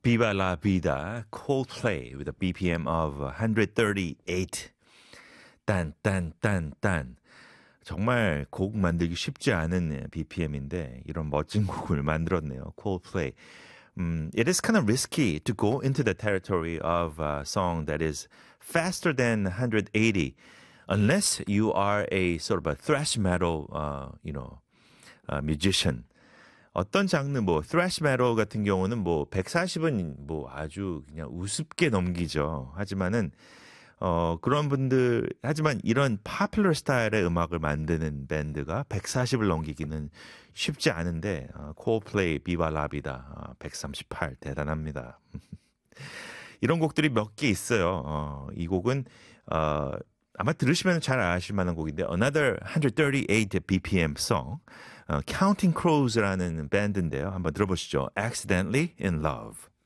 Viva la Vida, Coldplay with a BPM of 138. 딴, 딴, 딴, 딴. 정말 곡 만들기 쉽지 않은 BPM인데 이런 멋진 곡을 만들었네요. Coldplay. It is kind of risky to go into the territory of a song that is faster than 180 unless you are a sort of a thrash metal, musician. 어떤 장르 thrash metal 같은 경우는 140은 아주 그냥 우습게 넘기죠. 하지만은 그런 분들 하지만 이런 popular 스타일의 음악을 만드는 밴드가 140을 넘기기는 쉽지 않은데 Coldplay, Viva la Vida 138 대단합니다. 이런 곡들이 몇 개 있어요. 이 곡은 아마 들으시면 잘 아실 만한 곡인데 Another 138 BPM song Counting Crows라는 밴드인데요. 한번 들어보시죠. Accidentally in Love.